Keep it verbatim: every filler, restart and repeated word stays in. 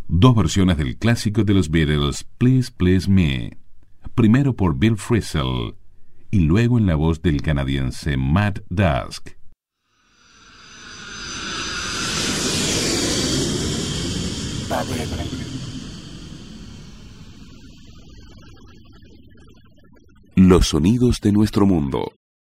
Dos versiones del clásico de los Beatles, Please Please Me, primero por Bill Frisell y luego en la voz del canadiense Matt Dusk. Los sonidos de nuestro mundo.